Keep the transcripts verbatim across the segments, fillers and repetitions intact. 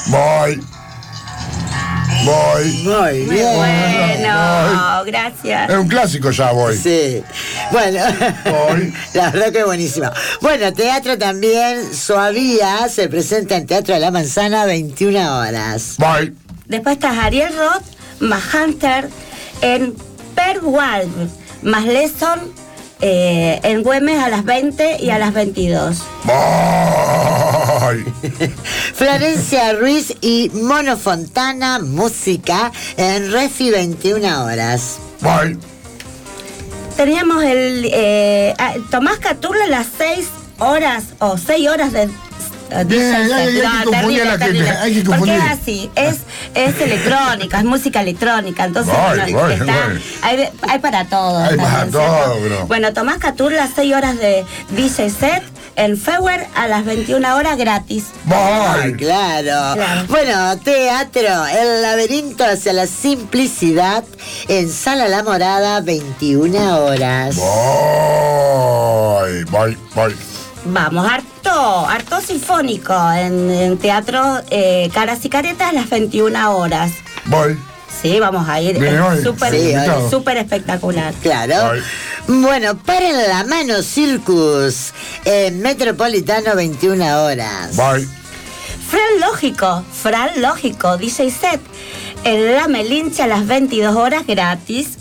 Voy. Voy. Muy bien. Bueno, Voy. gracias. Es un clásico ya, voy. Sí. Bueno, Voy. la verdad que es buenísimo. Bueno, teatro también, Suavía, se presenta en Teatro de la Manzana, veintiuna horas. Voy. Después está Ariel Roth, más Hunter en Perwald, más Lesson eh, en Güemes a las veinte y a las veintidós. Voy. Florencia Ruiz y Mono Fontana, música, en Refi, veintiuna horas. Voy. Teníamos el eh, ah, Tomás Caturla a las seis horas o seis horas de Bien, hay- hay que No, confundir a la terrible, gente, terrible. hay que Porque confundir. es así, es, es electrónica, es música electrónica, entonces Voy, bueno, voy, está, voy. Hay, de- hay para todo. Hay para también, ¿cierto? todo, bro. Bueno, Tomás Caturla, seis horas de D J set en Feuer a las veintiuna horas gratis. Ay, Voy. claro. Claro. Bueno, teatro, El laberinto hacia la simplicidad, en Sala La Morada, veintiuna horas. Voy. Voy. Voy. Vamos, harto, harto sinfónico en, en teatro eh, Caras y Caretas a las veintiuna horas. Voy. Sí, vamos a ir. Viene Es hoy. súper Sí, hoy. súper espectacular. Claro. Ay. Bueno, Paren la Mano Circus, en Metropolitano, veintiuna horas. Voy. Fran Lógico, Fran Lógico, D J set en La Melinche a las veintidós horas gratis.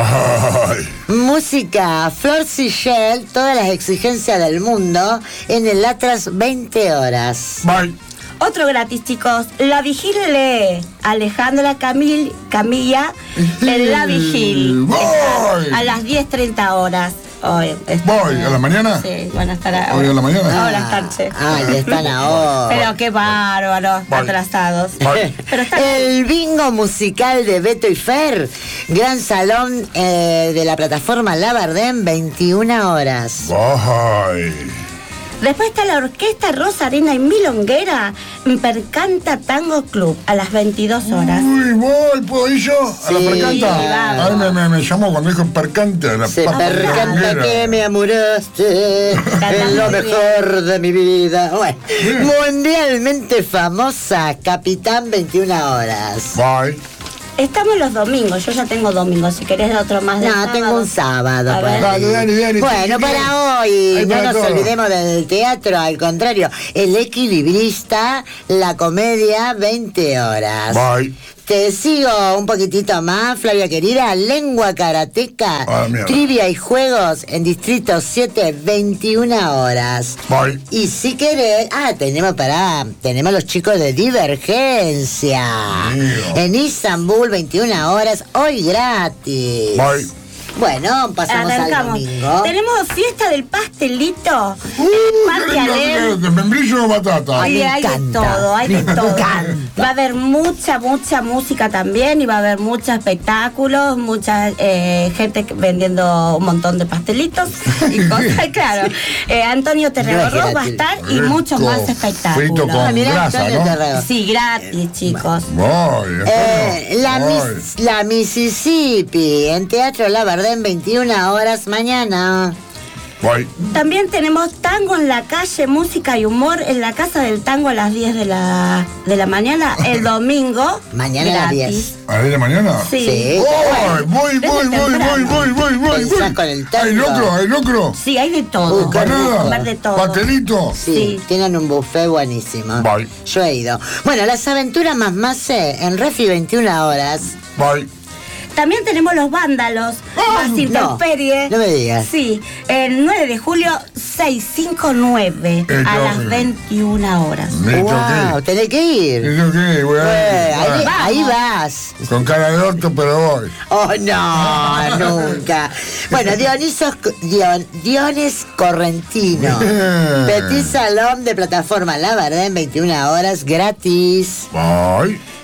Voy. Música, Flor Sigel, todas las exigencias del mundo, en el Atlas, veinte horas. Voy. Otro gratis, chicos. La Vigil lee Alejandra Camil, Camilla en La Vigil. Voy. A las diez treinta horas. Hoy, está- Voy. ¿A la mañana? Sí, van a estar ahora. Hoy a la mañana. Ahora están, che. Ah, ya están ahora. Pero qué bárbaro, Voy. atrasados. Voy. Pero están El bingo musical de Beto y Fer, Gran Salón eh, de la plataforma Labardén, veintiuna horas. Voy. Después está la Orquesta Rosarina y Milonguera en Percanta Tango Club a las veintidós horas. Uy, voy, ¿puedo ir yo? A la Sí, percanta. vamos. A mí me, me, me llamó cuando dijo percante. a La Se pa- percanta milonguera. que me amuraste en lo muy mejor de mi vida. Bueno, mundialmente famosa, Capitán, veintiuna horas. Voy. Estamos los domingos, yo ya tengo domingos, si querés otro más de No, sábado. tengo un sábado. A por ver. ahí. Dale, dale, dale. Bueno, ¿Qué para querés? hoy, Hay no para nos todo. olvidemos del teatro, al contrario, El Equilibrista, la comedia, veinte horas. Voy. Te sigo un poquitito más, Flavia querida. Lengua karateca, Ah, mierda. trivia y juegos en Distrito siete, veintiuna horas. Voy. Y si querés, ah, tenemos para, tenemos los chicos de Divergencia. Mío. En Istambul, veintiuna horas, hoy gratis. Voy. Bueno, pasamos Arrancamos. al domingo. Tenemos fiesta del pastelito. Uh, Parque ¿qué Alem. ¿De membrillo o batata? Ay, Y me hay de encanta. todo, hay de Me todo. encanta. Va a haber mucha, mucha música también y va a haber muchos espectáculos, mucha eh, gente vendiendo un montón de pastelitos y cosas, claro. Eh, Antonio Terrero va a estar y Rico, muchos más frito espectáculos. con Ah, mirá, grasa, Antonio ¿no? Terrero. Sí, gratis, chicos. Voy. Eh, la, Voy. Mis- la Mississippi, en Teatro Labardén, veintiuna horas mañana. Voy. También tenemos tango en la calle, música y humor en la Casa del Tango a las diez de la, de la mañana, el domingo. Mañana a las gratis. diez. ¿A las diez de la mañana? Sí. Sí. Voy, voy, Desde voy, voy, voy, temprano. voy, voy, voy, Pensás voy. con el tango. ¿Hay locro? ¿Hay locro? Sí, hay de todo. Uh, qué rico. Comer ¿Empanada? de todo. ¿Pastelito? Sí, Sí. tienen un buffet buenísimo. Voy. Yo he ido. Bueno, las aventuras más más en Refi, veintiuna horas. Voy. También tenemos los vándalos, Ah, más intemperie. no me digas. Sí, el nueve de julio, seiscientos cincuenta y nueve, Eh, a yo- las veintiuna horas. Me Wow, toqué. tenés que ir. Me toqué, voy a Eh, ir. ahí, Ah, ahí vas. Con cara de orto, pero voy. Oh, no, nunca. Bueno, Dionisos, Dion, Diones Correntino. Bien. Petit Salón de plataforma Labardén, veintiuna horas, gratis. Voy. Tarde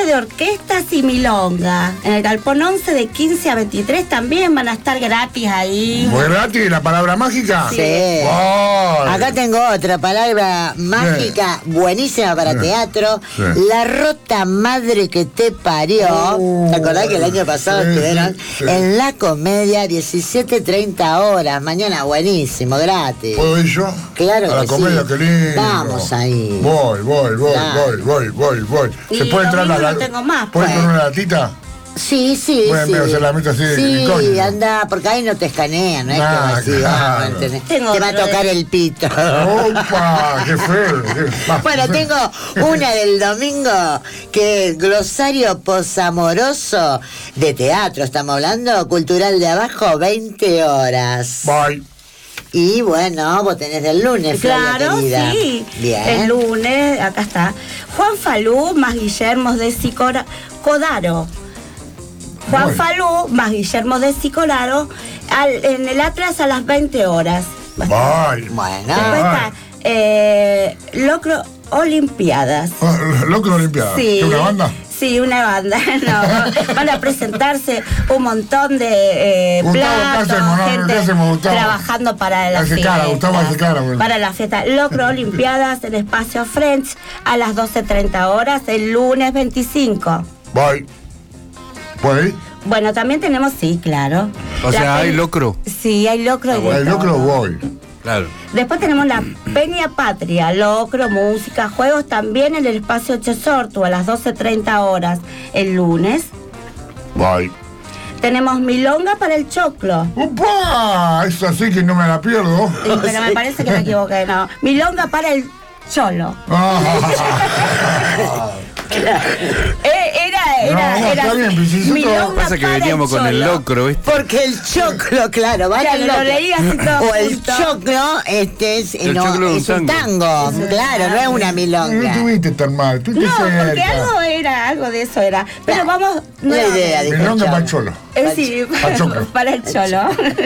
noche de orquestas y milonga. En el Galpón once de quince a veintitrés también van a estar gratis ahí. ¿Muy gratis la palabra mágica? Sí. Ay. Acá tengo otra palabra mágica, buenísima para Sí. teatro. Sí. La rota madre que te parió. Uh, ¿Te acordás que el año pasado sí, estuvieron sí, sí. en La Comedia, diecisiete treinta horas? Mañana buenísimo, gratis. ¿Puedo ir yo? Claro A la que comedia, sí. qué lindo. Vamos ahí. Voy, voy, voy, Dale. voy, voy, voy, voy. Y ¿Se puede lo entrar mismo la no tengo más, ¿Puede pues. entrar una latita? Sí, sí, Bueno, sí. pero se la meto así de sí, incógnito. anda, porque ahí no te escanean, no es Nah, que así, claro. vamos, ¿entendés? Tengo Te va a otro tocar de- el pito. ¡Opa! ¡Qué feo! qué- va. Bueno, tengo una del domingo que es glosario posamoroso de teatro, estamos hablando, cultural de abajo, veinte horas. Bye. Y bueno, vos tenés del lunes, Flavia, Claro, querida. sí. Bien. El lunes, acá está. Juan Falú más Guillermo de Sicora, Codaro. Juan Bueno. Falú más Guillermo de Sicolaro al- en el Atlas a las veinte horas. Bye. Bueno, Después está eh, Locro Olimpiadas. Ah, Locro Olimpiada. Sí. ¿Es una banda? Sí, una banda. No, van a presentarse un montón de eh, Gustavo, platos, ¿qué hacemos, no? gente ¿Qué hacemos, Gustavo? trabajando para la Hace fiesta. cara, Gustavo hace cara, bueno. Para la fiesta. Locro Olimpiadas en Espacio French a las doce treinta horas el lunes veinticinco. Bye. ¿Puede ir? Bueno, también tenemos, sí, claro. O La sea, hay pe- locro. Sí, hay locro. y de El locro todo. voy. Claro. Después tenemos la Peña Patria, locro, música, juegos también en el espacio Chesortu a las doce treinta horas el lunes. Bye. Tenemos milonga para el choclo. ¡Opa! Es así que no me la pierdo. Eh, Pero me parece que me equivoqué, no. Milonga para el cholo. Ah. Eh, era, era, No, no, era. está bien, pero si nosotros- milonga Pasa que para veníamos con el cholo. locro, ¿viste? porque el choclo, claro, vale Claro, el lo locro. leí así todo O el junto. choclo, este es, El no, choclo es es un un tango. tango, claro, no es una No milonga. estuviste tan mal, estuviste No, cerca. porque algo era, algo de eso era. Pero vamos. La idea, dijo Milonga el para cholo. cholo. Eh, sí, Al choclo. para el cholo.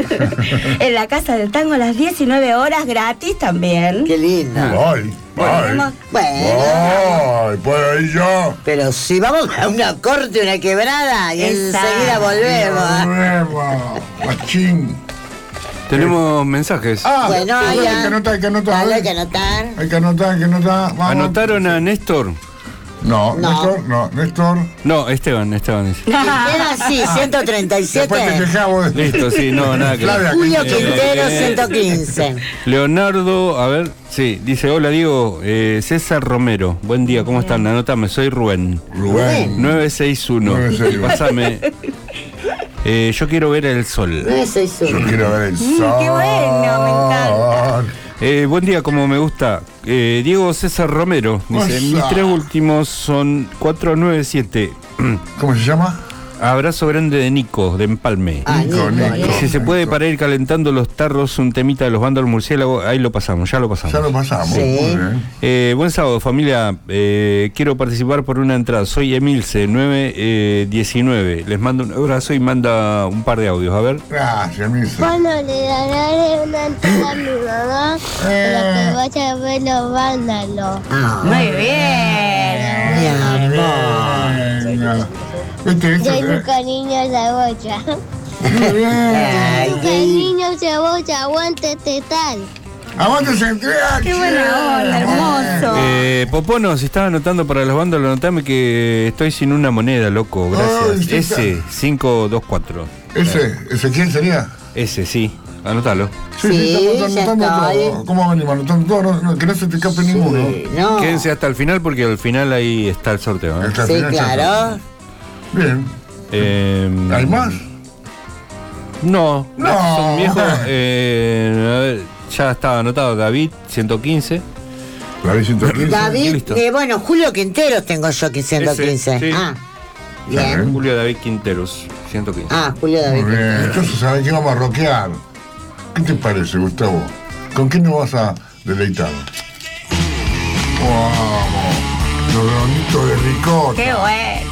En la Casa del Tango a las diecinueve horas, gratis también. Qué lindo. Bye. Tenemos- Bye. Bueno, Bye. ¿Puedo ir yo? pero si vamos a una corte, una quebrada, y Exacto. enseguida volvemos. Volvemos. Machín. Tenemos mensajes. Ah, Bueno, hay ya. que anotar, hay que anotar. Dale, hay que anotar. Hay que anotar, hay que anotar. Vamos. ¿Anotaron a Néstor? No, No. Néstor, no, Néstor. No, Esteban, Esteban dice. Quintero, sí, ciento treinta y Después te siete. quejamos de... Listo, sí, no, nada que ver. Flavia, Julio Quintero. Quintero, Eh, ciento quince. Leonardo, a ver, sí, dice, hola Diego, eh, César Romero, buen día, ¿cómo están? Anótame, soy Rubén. Rubén. nueve seis uno, nueve seis uno. pásame. Eh, yo quiero ver el sol. nueve seis Yo uno. quiero ver el Mm, sol. qué bueno, me encanta. Eh, buen día, como me gusta. Eh, Diego César Romero, dice, Osa. mis tres últimos son cuatro nueve siete. ¿Cómo se llama? Abrazo grande de Nico, de Empalme. Ah, Nico, Nico, Nico. Y si se puede para ir calentando los tarros, un temita de los vándalos murciélagos, ahí lo pasamos, ya lo pasamos. Ya lo pasamos. Sí. Muy bien. Eh, buen sábado, familia. Eh, quiero participar por una entrada. Soy Emilce, nueve diecinueve. Les mando un abrazo y manda un par de audios. A ver. Gracias, Misa. Bueno, le daré una entrada a mi mamá para que vaya a ver los vándalos. Ah, Muy bien. mi amor. Venga. ¿Viste? Soy ¿Viste? un cariño cebolla. Muy bien. Ay, Un qué- cariño cebolla, aguántate tal. Aguante Central. Qué buena onda, hermoso. Eh, Popono, si estás anotando para los vándalos, anotame que estoy sin una moneda, loco. Ay, Gracias. sí, S cinco dos cuatro. Ese, ¿ese quién sería? S, sí. Anótalo. Sí, estamos ya anotando estoy. todo. ¿Cómo venimos anotando todo? No, no, que no se te escape ninguno. Sí, no. Quédense hasta el final porque al final ahí está el sorteo. ¿eh? Hasta el Sí, final ya claro. está. Bien. Eh, ¿Hay más? No, No. son viejos. Eh, a ver, ya estaba anotado David, ciento quince. David ciento quince. David, Listo. eh, bueno, Julio Quinteros tengo yo que ciento quince. Ese, sí. Ah, Bien. bien. Julio David Quinteros, ciento quince. Ah, Julio David Muy bien. Quinteros. Entonces, ¿sabes qué vamos a rockear? ¿Qué te parece, Gustavo? ¿Con qué nos vas a deleitar? Vamos. Los redonditos de ricota. Qué bueno.